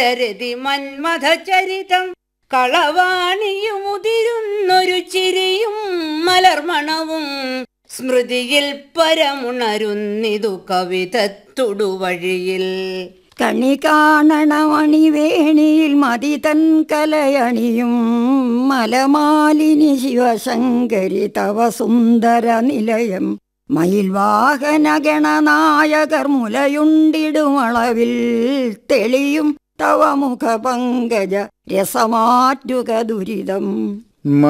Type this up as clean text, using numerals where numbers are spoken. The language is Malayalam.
രതി മന്മഥചരിതം കളവാണിയുമുതിരുന്നൊരു ചിരിയും മലർമണവും സ്മൃതിയിൽ പരമുണരുന്നിതു കവിതത്തുടുവഴിയിൽ. കണി കാണണമണിവേണിയിൽ മതിതൻ കലയണിയും മലമാലിനി ശിവശങ്കരി തവ സുന്ദര നിലയം. മയിൽവാഹന ഗണനായകർ മുലയുണ്ടിടുമളവിൽ തെളിയും തവ മുഖ പങ്കജ രസമാറ്റുക ദുരിതം.